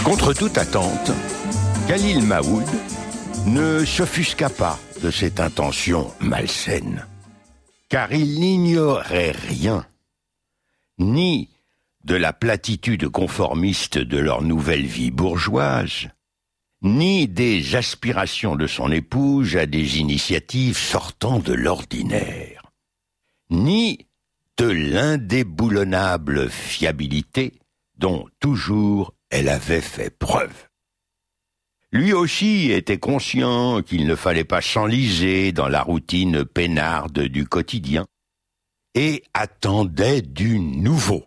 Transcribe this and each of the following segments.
Contre toute attente, Khalil Mahmoud ne s'offusqua pas de cette intention malsaine, car il n'ignorait rien, ni de la platitude conformiste de leur nouvelle vie bourgeoise, ni des aspirations de son épouse à des initiatives sortant de l'ordinaire, ni de l'indéboulonnable fiabilité dont toujours elle avait fait preuve. Lui aussi était conscient qu'il ne fallait pas s'enliser dans la routine peinarde du quotidien et attendait du nouveau.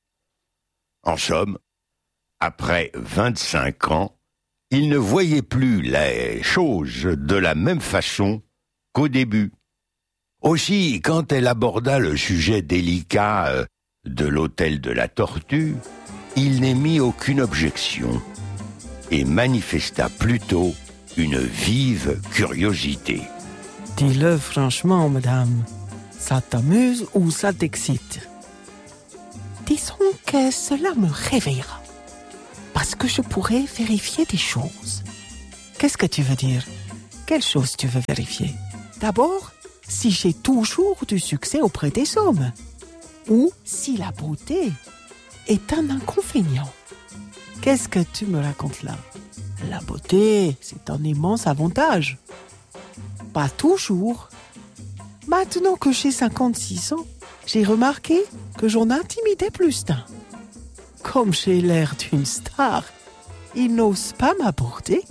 En somme, après 25 ans, il ne voyait plus les choses de la même façon qu'au début. Aussi, quand elle aborda le sujet délicat de l'hôtel de la Tortue, il n'émit aucune objection et manifesta plutôt une vive curiosité. Dis-le franchement, madame. Ça t'amuse ou ça t'excite? Disons que cela me réveillera. Parce que je pourrais vérifier des choses. Qu'est-ce que tu veux dire? Quelle chose tu veux vérifier? D'abord, si j'ai toujours du succès auprès des hommes. Ou si la beauté est un inconvénient. Qu'est-ce que tu me racontes là? La beauté, c'est un immense avantage. Pas toujours. Maintenant que j'ai 56 ans, j'ai remarqué que j'en intimidais plus d'un. Comme j'ai l'air d'une star, ils n'osent pas m'aborder.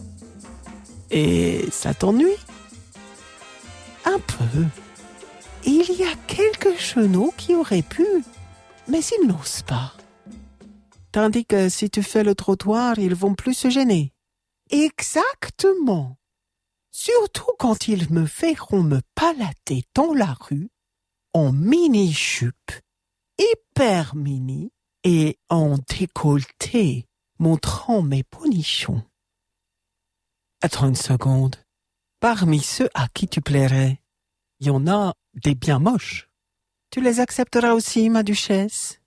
Et ça t'ennuie? Un peu. Il y a quelques genoux qui auraient pu, mais ils n'osent pas. Tandis que si tu fais le trottoir, ils vont plus se gêner. Exactement. Surtout quand ils me verront me palater dans la rue, en mini-jupe, hyper mini, et en décolleté, montrant mes bonichons. Attends une seconde. Parmi ceux à qui tu plairais, il y en a des bien moches. Tu les accepteras aussi, ma duchesse?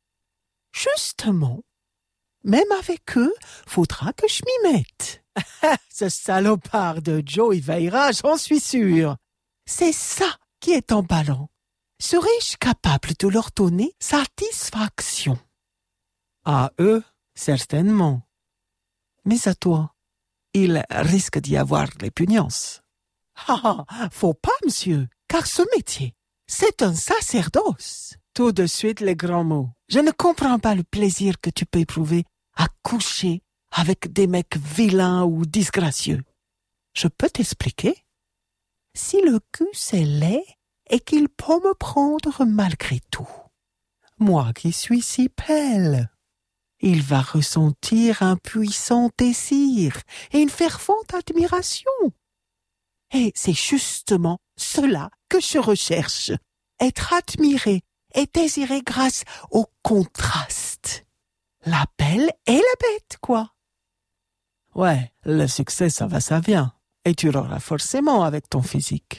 Justement, même avec eux, faudra que je m'y mette. Ce salopard de Joe y veillera, j'en suis sûr. C'est ça qui est emballant. Serais-je capable de leur donner satisfaction? À eux, certainement. Mais à toi, il risque d'y avoir répugnance. Faut pas, monsieur, car ce métier, c'est un sacerdoce. Tout de suite les grands mots. Je ne comprends pas le plaisir que tu peux éprouver à coucher avec des mecs vilains ou disgracieux. Je peux t'expliquer? Si le cul c'est laid et qu'il peut me prendre malgré tout, moi qui suis si belle, il va ressentir un puissant désir et une fervente admiration. Et c'est justement cela que je recherche. Être admiré et désiré grâce au contraste. La belle et la bête, quoi. Ouais, le succès, ça va, ça vient. Et tu l'auras forcément avec ton physique.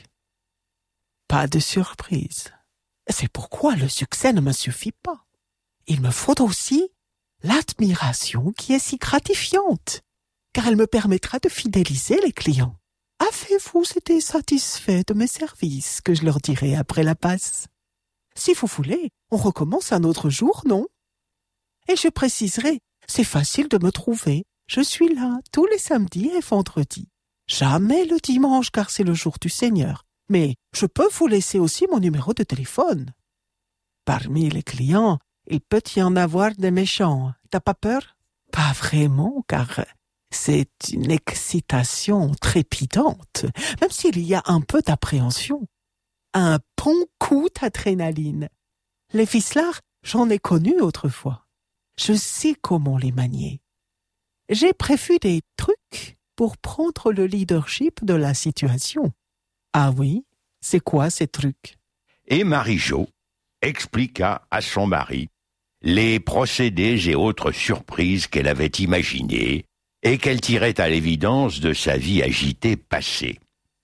Pas de surprise. C'est pourquoi le succès ne me suffit pas. Il me faut aussi l'admiration qui est si gratifiante, car elle me permettra de fidéliser les clients. Avez-vous été satisfait de mes services, que je leur dirai après la passe? Si vous voulez, on recommence un autre jour, non? Et je préciserai, c'est facile de me trouver. Je suis là tous les samedis et vendredis. Jamais le dimanche, car c'est le jour du Seigneur. Mais je peux vous laisser aussi mon numéro de téléphone. Parmi les clients, il peut y en avoir des méchants. T'as pas peur? Pas vraiment, car c'est une excitation trépidante, même s'il y a un peu d'appréhension. Un bon coup d'adrénaline. Les ficelards, j'en ai connu autrefois. Je sais comment les manier. J'ai prévu des trucs pour prendre le leadership de la situation. Ah oui? C'est quoi ces trucs? Et Marie-Jo expliqua à son mari les procédés et autres surprises qu'elle avait imaginées et qu'elle tirait à l'évidence de sa vie agitée passée.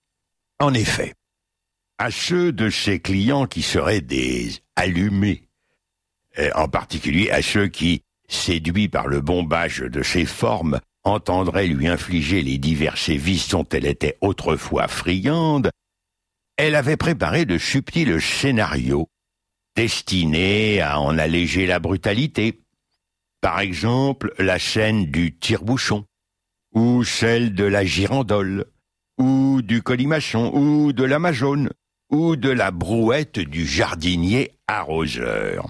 En effet, à ceux de ses clients qui seraient des allumés, en particulier à ceux qui séduit par le bombage de ses formes, entendrait lui infliger les divers sévices dont elle était autrefois friande, elle avait préparé de subtils scénarios destinés à en alléger la brutalité. Par exemple, la scène du tire-bouchon, ou celle de la girandole, ou du colimaçon, ou de la majone, ou de la brouette du jardinier arroseur.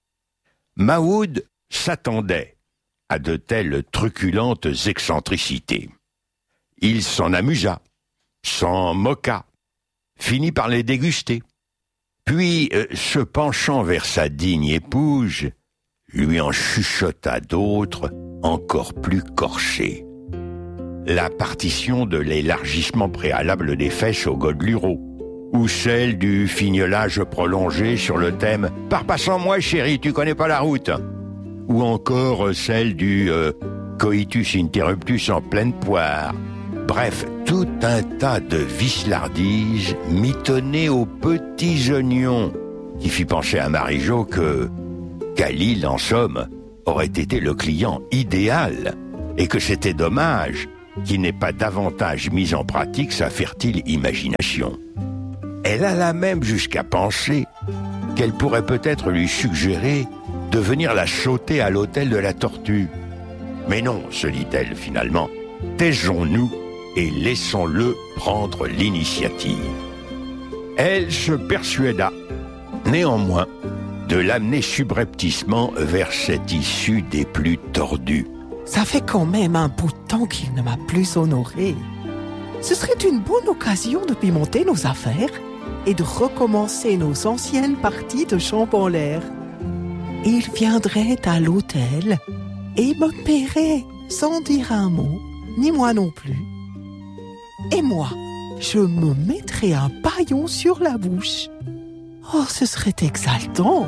Mahoud s'attendait à de telles truculentes excentricités. Il s'en amusa, s'en moqua, finit par les déguster, puis, se penchant vers sa digne épouse, lui en chuchota d'autres encore plus corchées. La partition de l'élargissement préalable des fesses au godeluro, ou celle du fignolage prolongé sur le thème « Pars pas sans moi, chérie, tu connais pas la route », ou encore celle du coitus interruptus en pleine poire. Bref, tout un tas de vislardises mitonnées aux petits oignons qui fit penser à Marie-Jo que Khalil, en somme, aurait été le client idéal et que c'était dommage qu'il n'ait pas davantage mis en pratique sa fertile imagination. Elle alla même jusqu'à penser qu'elle pourrait peut-être lui suggérer de venir la sauter à l'hôtel de la Tortue. Mais non, se dit-elle finalement, taisons-nous et laissons-le prendre l'initiative. Elle se persuada, néanmoins, de l'amener subrepticement vers cette issue des plus tordues. Ça fait quand même un bout de temps qu'il ne m'a plus honoré. Ce serait une bonne occasion de pimenter nos affaires et de recommencer nos anciennes parties de champ en l'air. Il viendrait à l'hôtel et me paierait sans dire un mot, ni moi non plus. Et moi, je me mettrais un paillon sur la bouche. Oh, ce serait exaltant.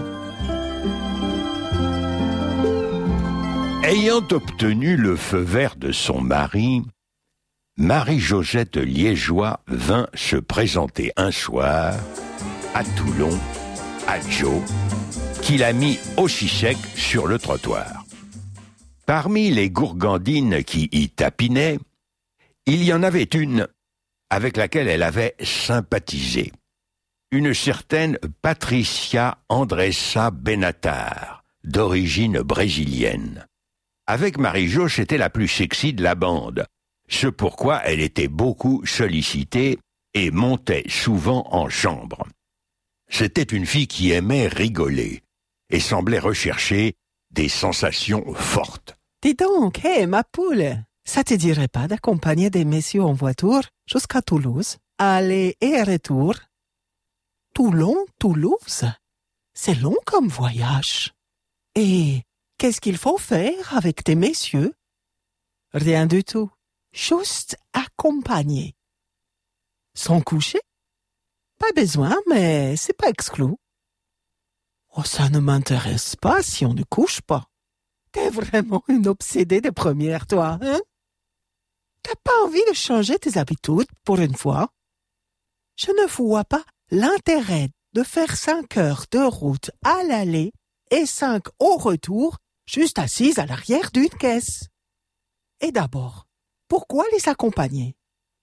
Ayant obtenu le feu vert de son mari, Marie-Josette Liégeois vint se présenter un soir à Toulon, à Joe, qui l'a mis aussi sec sur le trottoir. Parmi les gourgandines qui y tapinaient, il y en avait une avec laquelle elle avait sympathisé, une certaine Patricia Andressa Benatar, d'origine brésilienne. Avec Marie-Jo, c'était la plus sexy de la bande, ce pourquoi elle était beaucoup sollicitée et montait souvent en chambre. C'était une fille qui aimait rigoler et semblait rechercher des sensations fortes. Dis donc, hé, ma poule, ça te dirait pas d'accompagner des messieurs en voiture jusqu'à Toulouse, aller et retour? Toulon, Toulouse, c'est long comme voyage. Et qu'est-ce qu'il faut faire avec des messieurs? Rien du tout, juste accompagner. Sans coucher? Pas besoin, mais c'est pas exclu. Oh, ça ne m'intéresse pas si on ne couche pas. T'es vraiment une obsédée de première, toi, hein? T'as pas envie de changer tes habitudes pour une fois? Je ne vois pas l'intérêt de faire 5 heures de route à l'aller et 5 au retour, juste assise à l'arrière d'une caisse. Et d'abord, pourquoi les accompagner?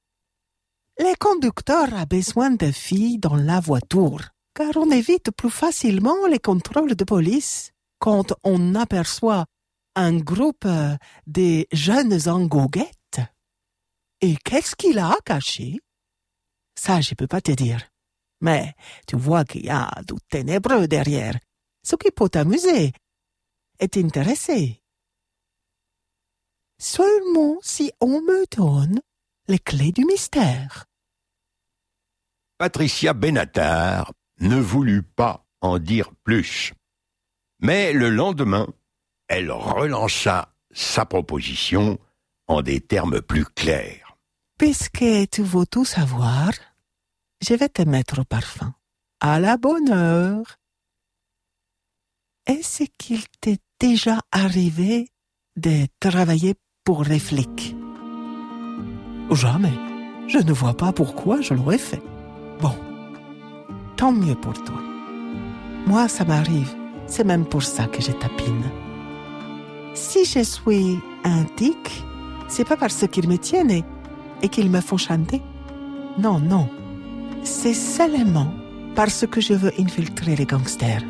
Les conducteurs ont besoin de filles dans la voiture, car on évite plus facilement les contrôles de police quand on aperçoit un groupe de jeunes en goguette. Et qu'est-ce qu'il a caché? Ça, je peux pas te dire. Mais tu vois qu'il y a du ténébreux derrière, ce qui peut t'amuser et t'intéresser. Seulement si on me donne les clés du mystère. Patricia Benatar ne voulut pas en dire plus. Mais le lendemain, elle relança sa proposition en des termes plus clairs. Puisque tu veux tout savoir, je vais te mettre au parfum. À la bonne heure. Est-ce qu'il t'est déjà arrivé de travailler pour les flics? Jamais. Je ne vois pas pourquoi je l'aurais fait. Bon, tant mieux pour toi. Moi, ça m'arrive. C'est même pour ça que je tapine. Si je suis un tic, c'est pas parce qu'ils me tiennent et qu'ils me font chanter. Non, non. C'est seulement parce que je veux infiltrer les gangsters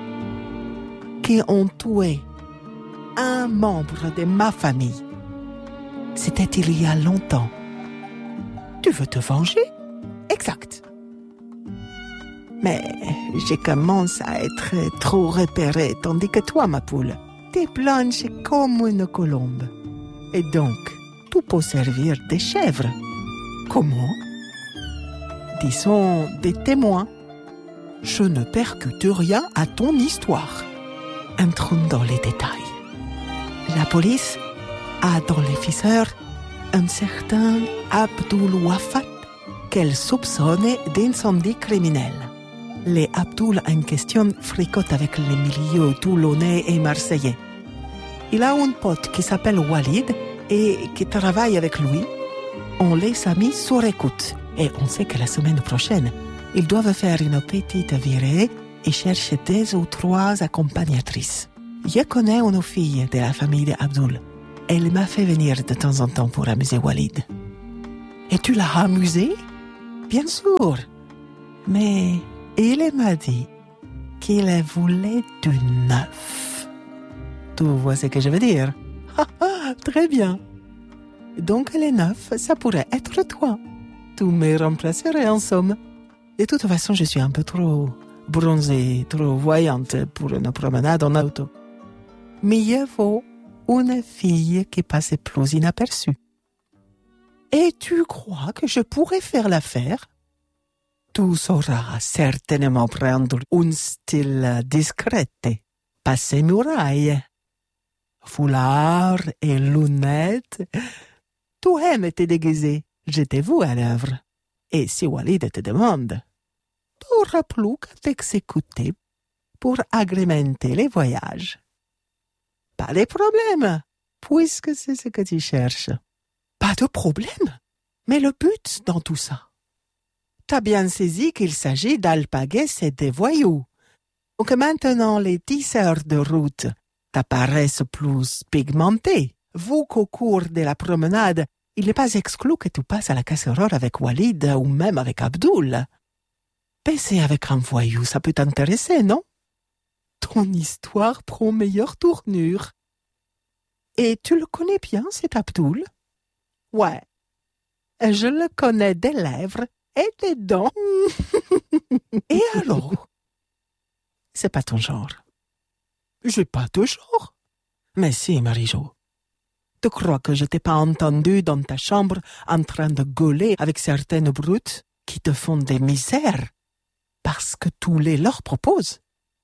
qui ont tué un membre de ma famille. C'était il y a longtemps. Tu veux te venger? Exact. Mais je commence à être trop repérée, tandis que toi, ma poule, t'es blanche comme une colombe. Et donc, tout peut servir des chèvres. Comment? Disons des témoins. Je ne percute rien à ton histoire. Entrons dans les détails. La police a dans les ficheurs un certain Abdul Wafat qu'elle soupçonne d'incendie criminel. Les Abdul en question fricotent avec les milieux toulonnais et marseillais. Il a un pote qui s'appelle Walid et qui travaille avec lui. On les a mis sur écoute et on sait que la semaine prochaine, ils doivent faire une petite virée et chercher 2 ou 3 accompagnatrices. Je connais une fille de la famille d'Abdul. Elle m'a fait venir de temps en temps pour amuser Walid. Et tu l'as amusé? Bien sûr. Mais il m'a dit qu'il voulait du neuf. Tu vois ce que je veux dire? Très bien. Donc les neufs, ça pourrait être toi. Tu me remplacerais en somme. De toute façon, je suis un peu trop bronzée, trop voyante pour une promenade en auto. Mieux vaut une fille qui passe plus inaperçue. Et tu crois que je pourrais faire l'affaire? Tu sauras certainement prendre un style discret, passer muraille, foulard et lunettes. Tu aimes te déguiser, je te vois à l'œuvre. Et si Walid te demande, tu n'auras plus qu'à t'exécuter pour agrémenter les voyages. Pas de problème, puisque c'est ce que tu cherches. Pas de problème, mais le but dans tout ça. T'as bien saisi qu'il s'agit d'alpaguer et des voyous. Donc maintenant, les tisseurs de route t'apparaissent plus pigmentés. Vu qu'au cours de la promenade, il n'est pas exclu que tu passes à la casserole avec Walid ou même avec Abdul. Passer avec un voyou, ça peut t'intéresser, non? Ton histoire prend meilleure tournure. Et tu le connais bien, cet Abdul? Ouais. Je le connais des lèvres et des dents. Et alors? C'est pas ton genre. J'ai pas de genre. Mais si, Marie-Jo. Tu crois que je t'ai pas entendu dans ta chambre en train de gueuler avec certaines brutes qui te font des misères parce que tu les leur proposes?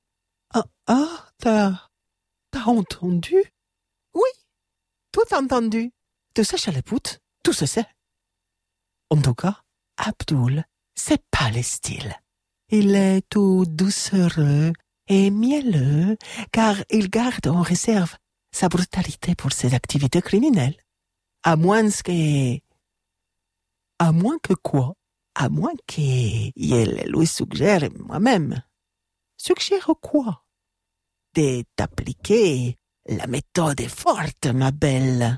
T'as entendu? Oui, tout entendu. Tu sais, Chalepoutre, tout se sait. En tout cas, Abdul, c'est pas le style. Il est tout doucereux et mielleux, car il garde en réserve sa brutalité pour ses activités criminelles. À moins que quoi? À moins qu'il lui suggère moi-même. Suggère quoi? De t'appliquer la méthode forte, ma belle.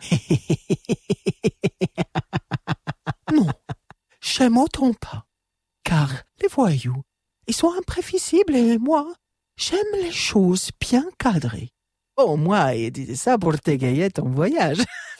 Non, je m'entends pas, car les voyous, ils sont imprévisibles et moi, j'aime les choses bien cadrées. Oh, moi, il disait ça pour t'égayer ton voyage.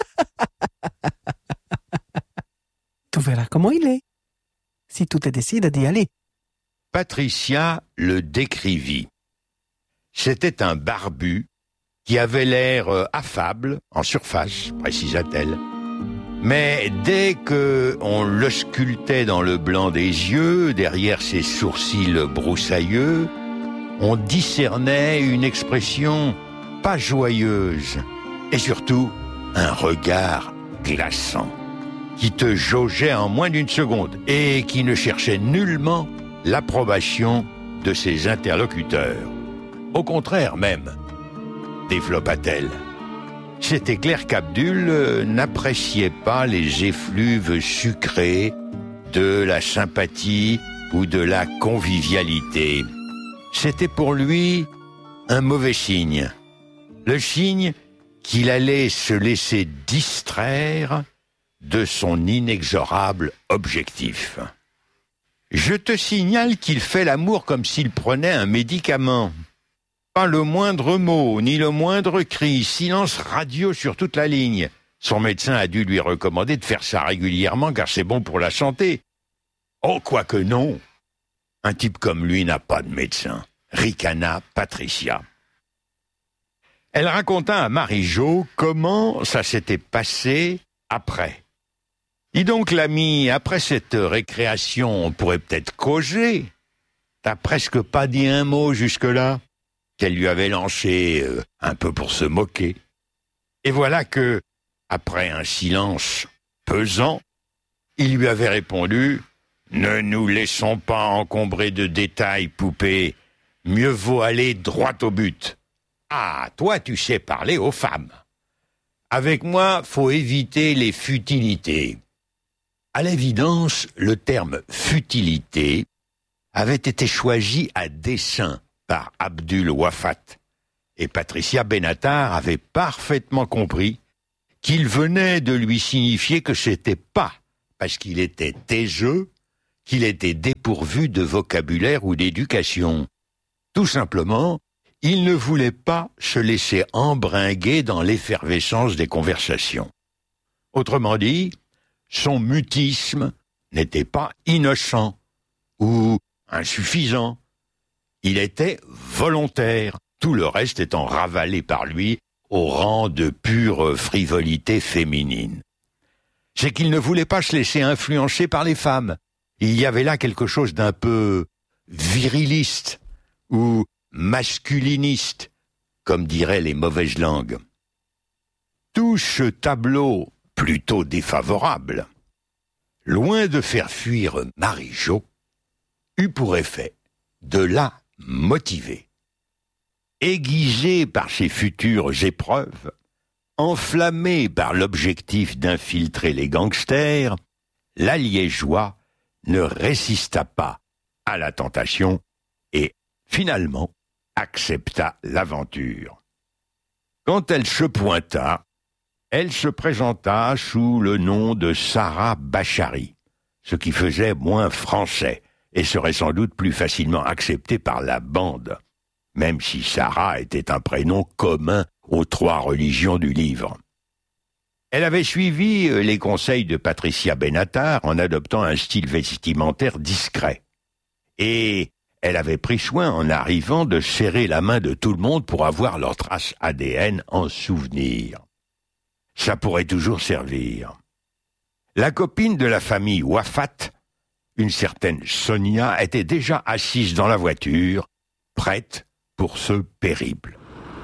Tu verras comment il est, si tu te décides d'y aller. Patricia le décrivit. C'était un barbu qui avait l'air affable en surface, précisa-t-elle. Mais dès qu'on l'auscultait dans le blanc des yeux, derrière ses sourcils broussailleux, on discernait une expression pas joyeuse et surtout un regard glaçant qui te jaugeait en moins d'une seconde et qui ne cherchait nullement l'approbation de ses interlocuteurs. Au contraire même, développa-t-elle. C'était clair qu'Abdul n'appréciait pas les effluves sucrés de la sympathie ou de la convivialité. C'était pour lui un mauvais signe. Le signe qu'il allait se laisser distraire de son inexorable objectif. Je te signale qu'il fait l'amour comme s'il prenait un médicament. Pas le moindre mot, ni le moindre cri, silence radio sur toute la ligne. Son médecin a dû lui recommander de faire ça régulièrement car c'est bon pour la santé. Oh, quoique non. Un type comme lui n'a pas de médecin. Ricana Patricia. Elle raconta à Marie-Jo comment ça s'était passé après. Dis donc, l'ami, après cette récréation, on pourrait peut-être causer. T'as presque pas dit un mot jusque-là, qu'elle lui avait lancé un peu pour se moquer. Et voilà que, après un silence pesant, il lui avait répondu « Ne nous laissons pas encombrer de détails, poupée. Mieux vaut aller droit au but. Ah, toi, tu sais parler aux femmes. Avec moi, faut éviter les futilités. » À l'évidence, le terme « futilité » avait été choisi à dessein par Abdul Wafat, et Patricia Benatar avait parfaitement compris qu'il venait de lui signifier que c'était pas parce qu'il était taiseux qu'il était dépourvu de vocabulaire ou d'éducation. Tout simplement, il ne voulait pas se laisser embringuer dans l'effervescence des conversations. Autrement dit, son mutisme n'était pas innocent ou insuffisant. Il était volontaire, tout le reste étant ravalé par lui au rang de pure frivolité féminine. C'est qu'il ne voulait pas se laisser influencer par les femmes. Il y avait là quelque chose d'un peu viriliste ou masculiniste, comme diraient les mauvaises langues. Tout ce tableau plutôt défavorable, loin de faire fuir Marie-Jo, eut pour effet de la motiver. Aiguisée par ses futures épreuves, enflammée par l'objectif d'infiltrer les gangsters, la Liégeois ne résista pas à la tentation et, finalement, accepta l'aventure. Quand elle se pointa, elle se présenta sous le nom de Sarah Bachari, ce qui faisait moins français et serait sans doute plus facilement accepté par la bande, même si Sarah était un prénom commun aux 3 religions du livre. Elle avait suivi les conseils de Patricia Benatar en adoptant un style vestimentaire discret. Et elle avait pris soin en arrivant de serrer la main de tout le monde pour avoir leur trace ADN en souvenir. Ça pourrait toujours servir. La copine de la famille Wafat, une certaine Sonia, était déjà assise dans la voiture, prête pour ce périple.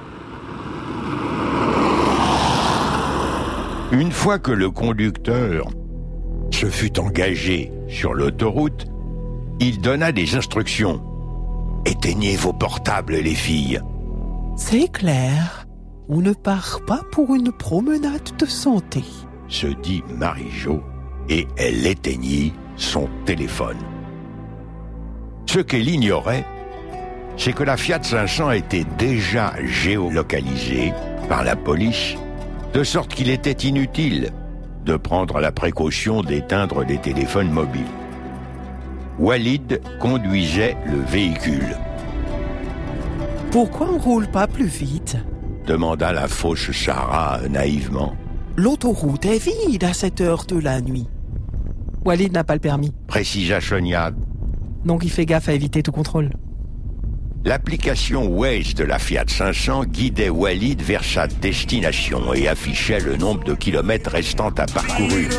Une fois que le conducteur se fut engagé sur l'autoroute, il donna des instructions. « Éteignez vos portables, les filles. » C'est clair, on ne part pas pour une promenade de santé, se dit Marie-Jo, et elle éteignit son téléphone. Ce qu'elle ignorait, c'est que la Fiat 500 était déjà géolocalisée par la police, de sorte qu'il était inutile de prendre la précaution d'éteindre les téléphones mobiles. Walid conduisait le véhicule. « Pourquoi on roule pas plus vite ?» demanda la fausse Sarah naïvement. « L'autoroute est vide à cette heure de la nuit. » Walid n'a pas le permis. Précisa Sonia. Donc il fait gaffe à éviter tout contrôle. L'application Waze de la Fiat 500 guidait Walid vers sa destination et affichait le nombre de kilomètres restants à parcourir.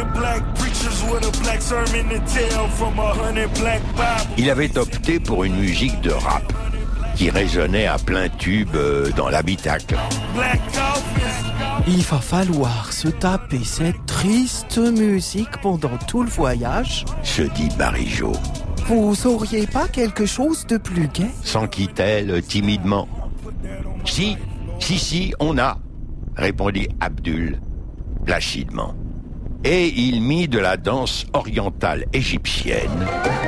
Il avait opté pour une musique de rap qui résonnait à plein tube dans l'habitacle. Il va falloir se taper cette triste musique pendant tout le voyage, se dit Marie-Jo. Vous auriez pas quelque chose de plus gai ? S'enquit-elle timidement. Si, on a, répondit Abdul, placidement. Et il mit de la danse orientale égyptienne